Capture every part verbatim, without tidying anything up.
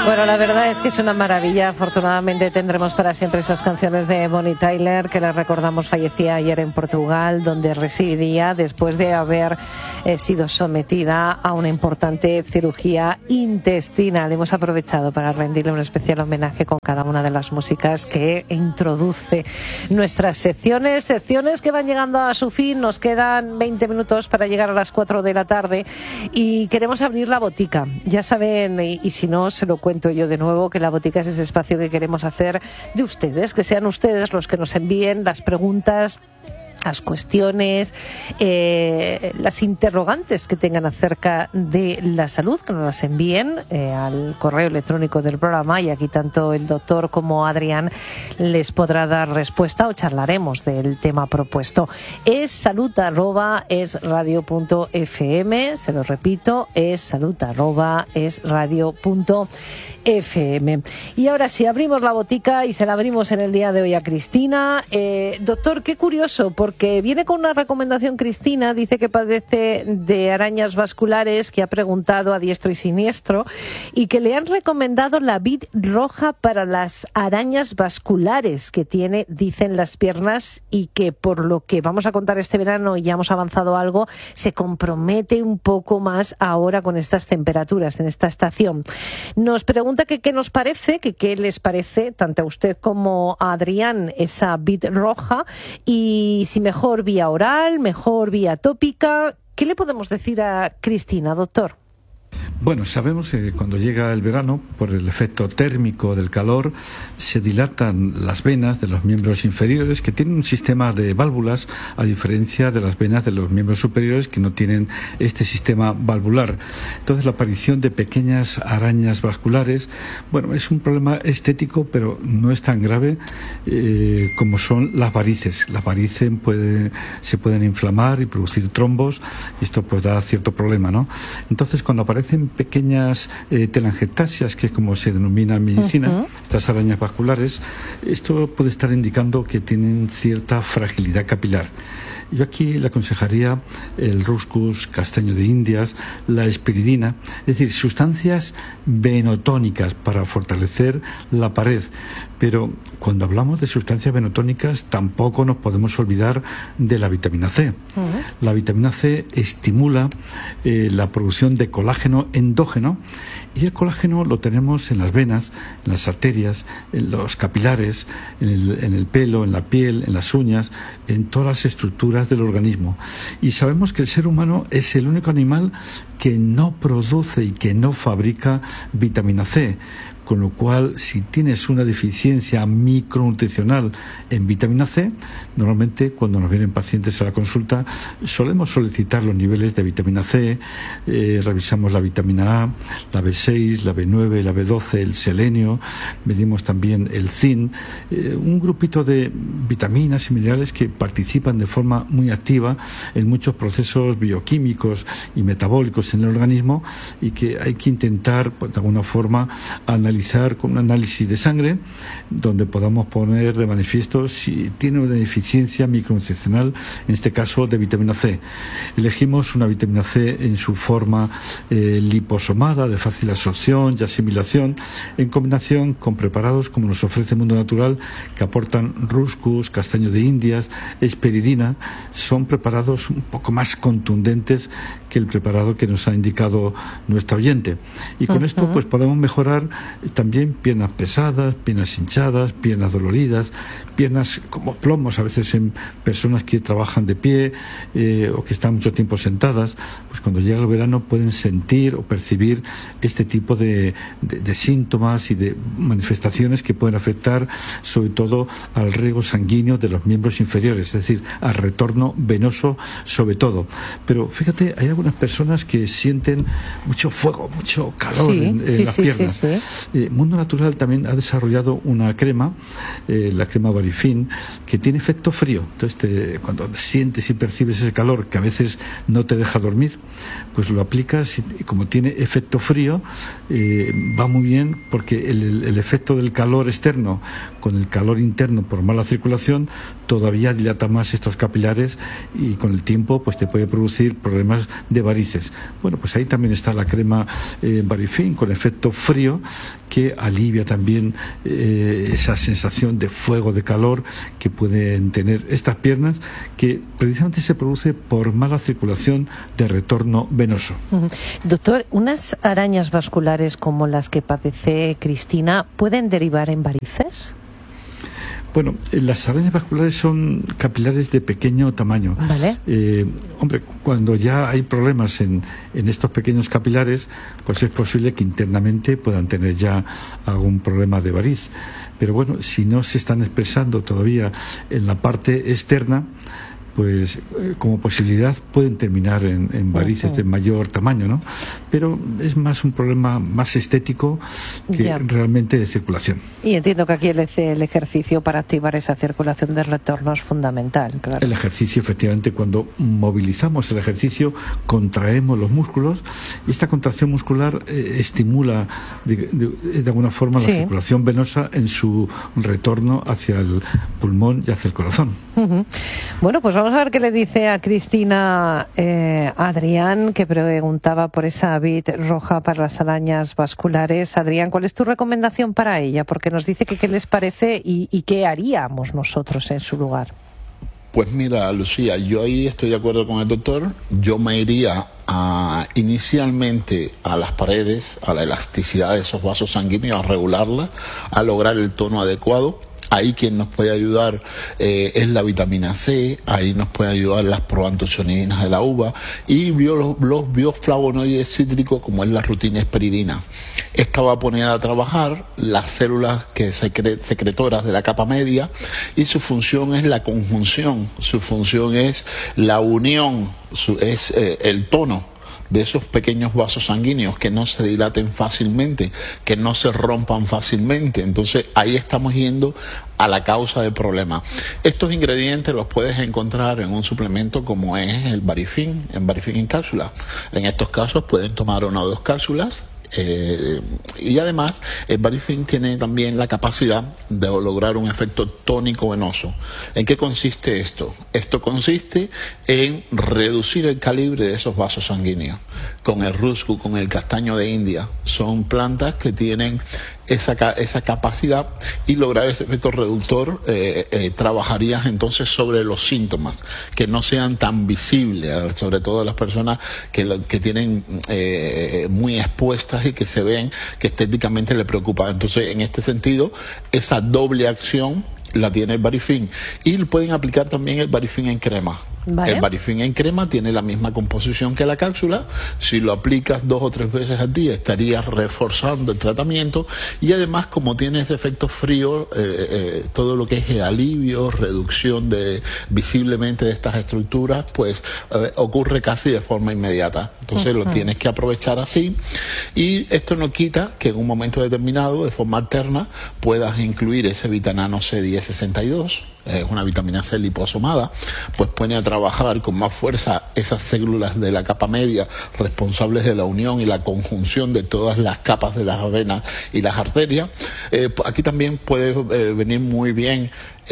Bueno, la verdad es que es una maravilla. Afortunadamente tendremos para siempre esas canciones de Bonnie Tyler, que les recordamos fallecía ayer en Portugal, donde residía después de haber eh, sido sometida a una importante cirugía intestinal. Hemos aprovechado para rendirle un especial homenaje con cada una de las músicas que introduce nuestras secciones, secciones que van llegando a su fin. Nos quedan veinte minutos para llegar a las cuatro de la tarde y queremos abrir la botica. Ya saben, y, y si no, se lo cuento yo de nuevo, que la botica es ese espacio que queremos hacer de ustedes, que sean ustedes los que nos envíen las preguntas, las cuestiones, eh, las interrogantes que tengan acerca de la salud, que nos las envíen eh, al correo electrónico del programa, y aquí tanto el doctor como Adrián les podrá dar respuesta o charlaremos del tema propuesto. Es salud arroba es radio punto f m, se lo repito, es salud arroba es radio punto f m. Y ahora sí, abrimos la botica y se la abrimos en el día de hoy a Cristina. Eh, doctor, qué curioso, porque que viene con una recomendación. Cristina dice que padece de arañas vasculares, que ha preguntado a diestro y siniestro y que le han recomendado la vid roja para las arañas vasculares que tiene, dicen, las piernas, y que por lo que vamos a contar este verano, y ya hemos avanzado algo, se compromete un poco más ahora con estas temperaturas en esta estación. Nos pregunta que qué nos parece, que qué les parece tanto a usted como a Adrián esa vid roja, y si mejor vía oral, mejor vía tópica. ¿Qué le podemos decir a Cristina, doctor? Bueno, sabemos que cuando llega el verano, por el efecto térmico del calor, se dilatan las venas de los miembros inferiores, que tienen un sistema de válvulas, a diferencia de las venas de los miembros superiores, que no tienen este sistema valvular. Entonces, la aparición de pequeñas arañas vasculares, bueno, es un problema estético, pero no es tan grave eh, como son las varices. Las varices puede, se pueden inflamar y producir trombos, y esto pues da cierto problema, ¿no? Entonces, cuando aparecen pequeñas eh, telangiectasias, que es como se denomina en medicina, uh-huh. estas arañas vasculares, esto puede estar indicando que tienen cierta fragilidad capilar. Yo aquí le aconsejaría el Ruscus, castaño de Indias, la espiridina, es decir, sustancias venotónicas para fortalecer la pared. Pero cuando hablamos de sustancias venotónicas, tampoco nos podemos olvidar de la vitamina C. Uh-huh. La vitamina C estimula eh, la producción de colágeno endógeno, y el colágeno lo tenemos en las venas, en las arterias, en los capilares, en el, en el pelo, en la piel, en las uñas, en todas las estructuras del organismo. Y sabemos que el ser humano es el único animal que no produce y que no fabrica vitamina C. Con lo cual, si tienes una deficiencia micronutricional en vitamina C, normalmente cuando nos vienen pacientes a la consulta solemos solicitar los niveles de vitamina C, eh, revisamos la vitamina A, la B seis, la B nueve, la B doce, el selenio, medimos también el zinc, eh, un grupito de vitaminas y minerales que participan de forma muy activa en muchos procesos bioquímicos y metabólicos en el organismo, y que hay que intentar, pues, de alguna forma, analizar con un análisis de sangre donde podamos poner de manifiesto si tiene una deficiencia micronutricional, en este caso de vitamina C. Elegimos una vitamina C en su forma eh, liposomada, de fácil absorción y asimilación, en combinación con preparados como nos ofrece Mundo Natural, que aportan Ruscus, castaño de Indias, esperidina. Son preparados un poco más contundentes que el preparado que nos ha indicado nuestra oyente, y con uh-huh. esto pues podemos mejorar también piernas pesadas, piernas hinchadas, piernas doloridas, piernas como plomos a veces en personas que trabajan de pie eh, o que están mucho tiempo sentadas. Pues cuando llega el verano pueden sentir o percibir este tipo de, de, de síntomas y de manifestaciones que pueden afectar sobre todo al riego sanguíneo de los miembros inferiores, es decir, al retorno venoso sobre todo. Pero fíjate, hay algunas personas que sienten mucho fuego, mucho calor sí, en, en sí, las sí, piernas. Sí, sí. Eh, Mundo Natural también ha desarrollado una crema, eh, la crema Barifin, que tiene efecto frío. Entonces, te, cuando sientes y percibes ese calor que a veces no te deja dormir, pues lo aplicas, y como tiene efecto frío, eh, va muy bien, porque el, el, el efecto del calor externo con el calor interno por mala circulación todavía dilata más estos capilares, y con el tiempo pues te puede producir problemas de varices. bueno, pues ahí también está la crema eh, Barifin con efecto frío, que alivia también eh, esa sensación de fuego, de calor que pueden tener estas piernas, que precisamente se produce por mala circulación de retorno venoso. Uh-huh. Doctor, ¿unas arañas vasculares como las que padece Cristina pueden derivar en varices? Bueno, las arañas vasculares son capilares de pequeño tamaño. Vale. Eh, hombre, cuando ya hay problemas en, en estos pequeños capilares, pues es posible que internamente puedan tener ya algún problema de variz. Pero bueno, si no se están expresando todavía en la parte externa, pues eh, como posibilidad pueden terminar en, en varices uh-huh. de mayor tamaño, ¿no? Pero es más un problema más estético que ya. realmente de circulación. Y entiendo que aquí el, el ejercicio para activar esa circulación de retorno es fundamental, claro. El ejercicio, efectivamente, cuando movilizamos el ejercicio, contraemos los músculos y esta contracción muscular eh, estimula de, de, de alguna forma sí. la circulación venosa en su retorno hacia el pulmón y hacia el corazón. Uh-huh. Bueno, pues vamos Vamos a ver qué le dice a Cristina eh, Adrián, que preguntaba por esa vid roja para las arañas vasculares. Adrián, ¿cuál es tu recomendación para ella? Porque nos dice que qué les parece y, y qué haríamos nosotros en su lugar. Pues mira, Lucía, yo ahí estoy de acuerdo con el doctor. Yo me iría a, inicialmente a las paredes, a la elasticidad de esos vasos sanguíneos, a regularla, a lograr el tono adecuado. Ahí quien nos puede ayudar eh, es la vitamina C, ahí nos puede ayudar las proantocianinas de la uva y bio, los, los bioflavonoides cítricos como es la rutina esperidina. Esta va a poner a trabajar las células que secre, secretoras de la capa media y su función es la conjunción, su función es la unión, su, es eh, el tono de esos pequeños vasos sanguíneos, que no se dilaten fácilmente, que no se rompan fácilmente. Entonces ahí estamos yendo a la causa del problema. Estos ingredientes los puedes encontrar en un suplemento como es el Barifin, en Barifin en cápsula. En estos casos pueden tomar una o dos cápsulas. Eh, y además el Barifin tiene también la capacidad de lograr un efecto tónico venoso. ¿En qué consiste esto? Esto consiste en reducir el calibre de esos vasos sanguíneos. Con el ruscu, con el castaño de India, son plantas que tienen esa, esa capacidad y lograr ese efecto reductor. eh, eh, trabajarías entonces sobre los síntomas, que no sean tan visibles, sobre todo las personas que, que tienen eh, muy expuestas y que se ven que estéticamente le preocupa. Entonces, en este sentido, esa doble acción la tiene el Barifin y pueden aplicar también el Barifin en crema. Vale. El Barifin en crema tiene la misma composición que la cápsula. Si lo aplicas dos o tres veces al día estarías reforzando el tratamiento y además, como tiene ese efecto frío, eh, eh, todo lo que es el alivio, reducción de visiblemente de estas estructuras, pues eh, ocurre casi de forma inmediata. Entonces uh-huh. lo tienes que aprovechar así y esto no quita que en un momento determinado, de forma alterna, puedas incluir ese Vitanano C diez sesenta y dos. Es una vitamina C liposomada, pues pone a trabajar con más fuerza esas células de la capa media responsables de la unión y la conjunción de todas las capas de las venas y las arterias. Eh, aquí también puede eh, venir muy bien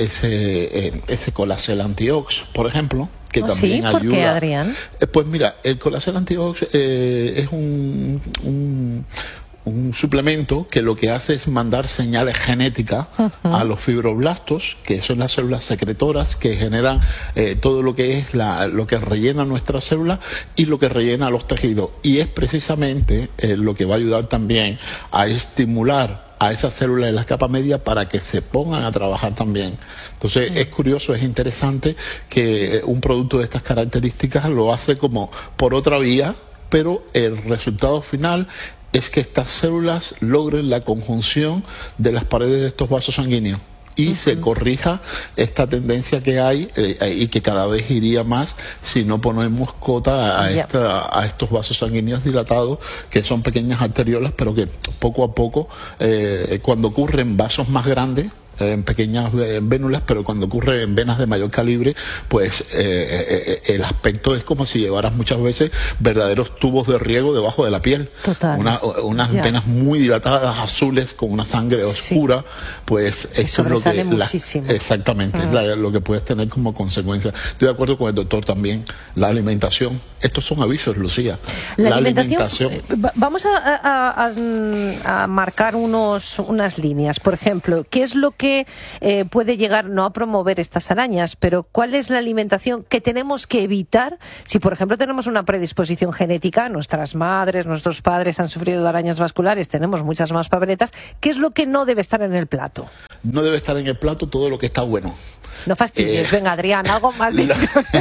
ese, eh, ese Colacel Antiox, por ejemplo, que ¿Oh, también sí? ¿Por ayuda. qué, Adrián? Eh, pues mira, el Colacel Antiox eh, es un... un un suplemento que lo que hace es mandar señales genéticas uh-huh. a los fibroblastos, que son las células secretoras que generan eh, todo lo que es la, lo que rellena nuestras células y lo que rellena los tejidos. Y es precisamente eh, lo que va a ayudar también a estimular a esas células de la capa media para que se pongan a trabajar también. Entonces uh-huh. es curioso, es interesante que eh, un producto de estas características lo hace como por otra vía, pero el resultado final es que estas células logren la conjunción de las paredes de estos vasos sanguíneos y uh-huh. se corrija esta tendencia que hay eh, y que cada vez iría más si no ponemos cota a, yeah. esta, a estos vasos sanguíneos dilatados, que son pequeñas arteriolas, pero que poco a poco, eh, cuando ocurren vasos más grandes, en pequeñas vénulas, pero cuando ocurre en venas de mayor calibre, pues eh, eh, el aspecto es como si llevaras muchas veces verdaderos tubos de riego debajo de la piel. Total. Una, unas ya. venas muy dilatadas, azules, con una sangre oscura, sí. pues esto es lo que... La, exactamente, uh-huh. es la, lo que puedes tener como consecuencia. Estoy de acuerdo con el doctor también. La alimentación, estos son avisos, Lucía. La, la alimentación, alimentación... Vamos a, a, a, a marcar unos, unas líneas. Por ejemplo, ¿qué es lo que que eh, puede llegar no a promover estas arañas, pero cuál es la alimentación que tenemos que evitar si, por ejemplo, tenemos una predisposición genética, nuestras madres, nuestros padres han sufrido de arañas vasculares, tenemos muchas más papeletas? ¿Qué es lo que no debe estar en el plato? No debe estar en el plato todo lo que está bueno. No fastidies, eh, venga, Adrián, algo más de...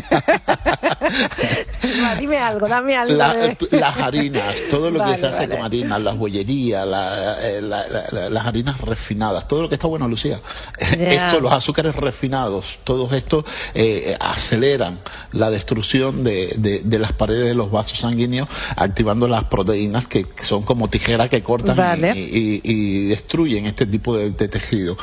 La... Dime algo, dame algo. La, de... Las harinas, todo lo vale, que se hace vale. con harinas, las bollerías, la, la, la, la, las harinas refinadas, todo lo que está bueno, Lucía. Yeah. Esto, los azúcares refinados, todos estos eh, aceleran la destrucción de, de, de las paredes de los vasos sanguíneos, activando las proteínas que, que son como tijeras que cortan vale. y, y, y destruyen este tipo de, de tejido.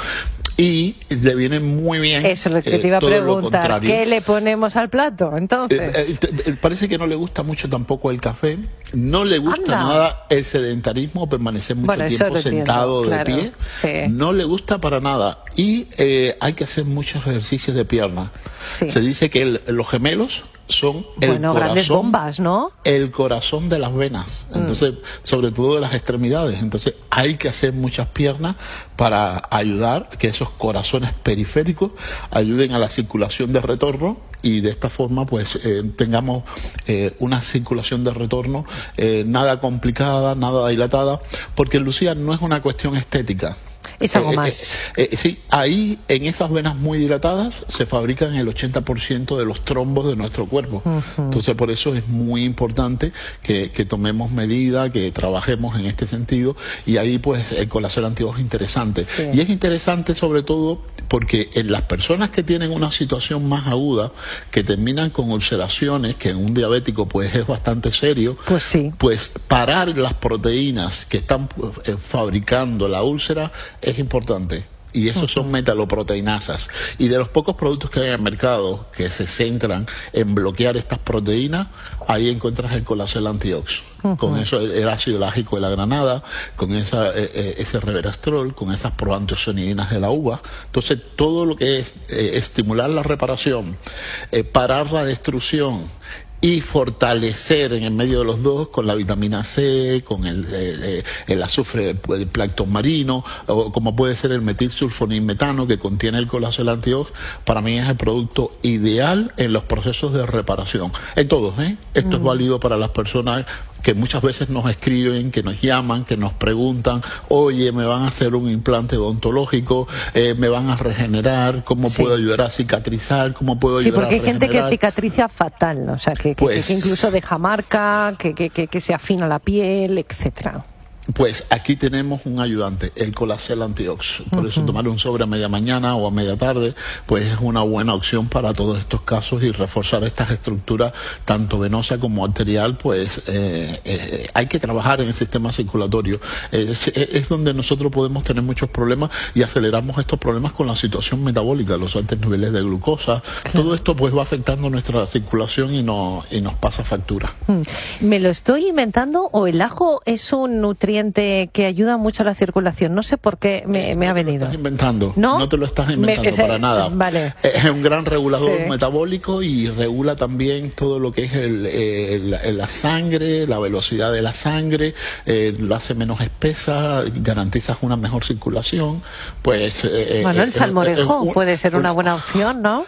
Y le viene muy bien. Eso es lo que eh, te iba a preguntar. ¿Qué le ponemos al plato, entonces? Eh, eh, parece que no le gusta mucho tampoco el café. No le gusta Anda. nada el sedentarismo, permanecer mucho bueno, tiempo sentado entiendo, de claro. pie. Sí. No le gusta para nada. Y eh, hay que hacer muchos ejercicios de pierna. Sí. Se dice que el, los gemelos son el bueno, corazón, grandes bombas, ¿no? El corazón de las venas, entonces, mm. sobre todo de las extremidades. Entonces, hay que hacer muchas piernas para ayudar que esos corazones periféricos ayuden a la circulación de retorno y de esta forma, pues, eh, tengamos eh, una circulación de retorno eh, nada complicada, nada dilatada, porque, Lucía, no es una cuestión estética. Es algo más. Eh, eh, eh, sí, ahí en esas venas muy dilatadas se fabrican el ochenta por ciento de los trombos de nuestro cuerpo. Uh-huh. Entonces, por eso es muy importante que, que tomemos medidas, que trabajemos en este sentido, y ahí pues el colasol antiox es interesante. Sí. Y es interesante sobre todo porque en las personas que tienen una situación más aguda, que terminan con ulceraciones, que en un diabético pues es bastante serio, pues sí. pues parar las proteínas que están eh, fabricando la úlcera es importante. Y esos son metaloproteinasas. Y de los pocos productos que hay en el mercado que se centran en bloquear estas proteínas, ahí encuentras el colasol antiox. Uh-huh. Con eso el ácido lágico de la granada, con esa, eh, ese reverastrol, con esas proantiocianidinas de la uva. Entonces, todo lo que es eh, estimular la reparación, eh, parar la destrucción y fortalecer en el medio de los dos con la vitamina C, con el, el, el azufre del plancton marino, o como puede ser el metilsulfonilmetano que contiene el colasol antiox, para mí es el producto ideal en los procesos de reparación. En todos, ¿eh? Esto mm. es válido para las personas que muchas veces nos escriben, que nos llaman, que nos preguntan, oye, me van a hacer un implante odontológico, eh, me van a regenerar, ¿cómo sí. puedo ayudar a cicatrizar? ¿Cómo puedo ayudar a regenerar? Sí, porque hay gente que cicatriza fatal, ¿no? O sea, que, que, pues, que incluso deja marca, que, que, que, que se afina la piel, etcétera. Pues aquí tenemos un ayudante, el colasol antiox. Por uh-huh. eso tomar un sobre a media mañana o a media tarde, pues es una buena opción para todos estos casos, y reforzar estas estructuras, tanto venosa como arterial, pues eh, eh, hay que trabajar en el sistema circulatorio. Es, es donde nosotros podemos tener muchos problemas y aceleramos estos problemas con la situación metabólica, los altos niveles de glucosa. Claro. Todo esto pues va afectando nuestra circulación y, no, y nos pasa factura. Hmm. ¿Me lo estoy inventando o el ajo es un nutriente que ayuda mucho a la circulación? No sé por qué me, me ha venido. No te lo estás inventando. No, no te lo estás inventando me, ese, para nada. Vale. Es un gran regulador sí. metabólico, y regula también todo lo que es el, el, la sangre, la velocidad de la sangre, eh, lo hace menos espesa, garantizas una mejor circulación. Pues eh, bueno, el salmorejo eh, eh, puede ser una buena opción, ¿no?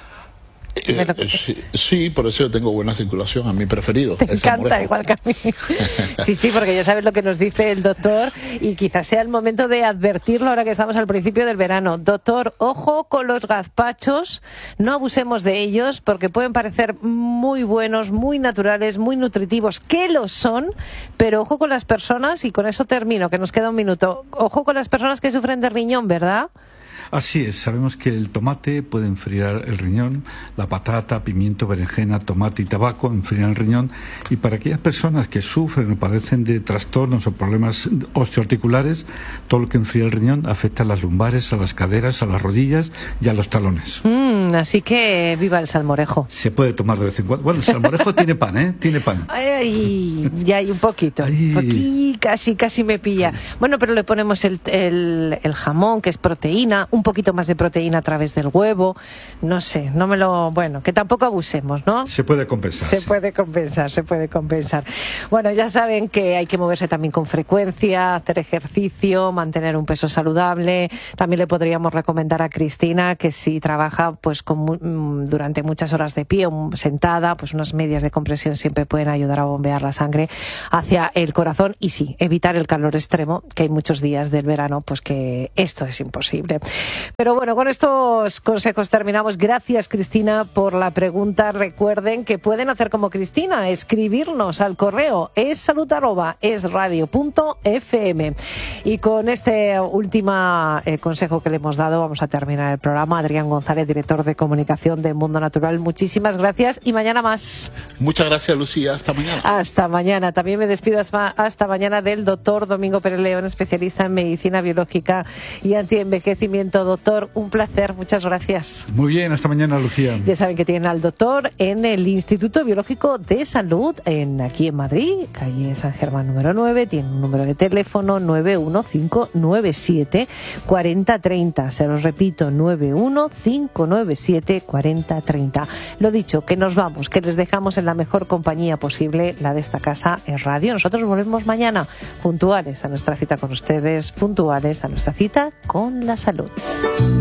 Eh, sí, sí, por eso yo tengo buena circulación, a mi preferido. Te encanta, igual que a mí. Sí, sí, porque ya sabes lo que nos dice el doctor, y quizás sea el momento de advertirlo ahora que estamos al principio del verano. Doctor, ojo con los gazpachos, no abusemos de ellos, porque pueden parecer muy buenos, muy naturales, muy nutritivos, que lo son, pero ojo con las personas, y con eso termino, que nos queda un minuto. Ojo con las personas que sufren de riñón, ¿verdad? Así es, sabemos que el tomate puede enfriar el riñón, la patata, pimiento, berenjena, tomate y tabaco enfrían el riñón, y para aquellas personas que sufren o padecen de trastornos o problemas osteoarticulares, todo lo que enfría el riñón afecta a las lumbares, a las caderas, a las rodillas y a los talones. Mm, así que viva el salmorejo. Se puede tomar de vez en cuando. Bueno, el salmorejo tiene pan, ¿eh? Tiene pan. Ay, ya hay un poquito. Ay. Aquí casi, casi me pilla. Bueno, pero le ponemos el, el, el jamón, que es proteína, un poquito más de proteína a través del huevo. No sé, no me lo... Bueno, que tampoco abusemos, ¿no? Se puede compensar. Se sí. puede compensar, se puede compensar. Bueno, ya saben que hay que moverse también con frecuencia, hacer ejercicio, mantener un peso saludable. También le podríamos recomendar a Cristina que si trabaja pues con, durante muchas horas de pie o sentada, pues unas medias de compresión siempre pueden ayudar a bombear la sangre hacia el corazón, y sí, evitar el calor extremo, que hay muchos días del verano pues que esto es imposible. Pero bueno, con estos consejos terminamos. Gracias, Cristina, por la pregunta. Recuerden que pueden hacer como Cristina, escribirnos al correo essalud arroba esradio punto f m. Y con este último eh, consejo que le hemos dado vamos a terminar el programa. Adrián González, director de comunicación de Mundo Natural, muchísimas gracias y mañana más. Muchas gracias, Lucía. Hasta mañana. Hasta mañana. También me despido hasta mañana del doctor Domingo Pérez León, especialista en medicina biológica y antienvejecimiento. Doctor, un placer. Muchas gracias. Muy bien, hasta mañana, Lucía. Ya saben que tienen al doctor en el Instituto Biológico de Salud, en aquí en Madrid, calle San Germán número nueve. Tiene un número de teléfono nueve uno cinco nueve siete cuatro cero tres cero. Se los repito, nueve uno cinco nueve siete cuatro cero tres cero. Lo dicho, que nos vamos, que les dejamos en la mejor compañía posible, la de esta casa en radio. Nosotros volvemos mañana, puntuales a nuestra cita con ustedes, puntuales a nuestra cita con la salud.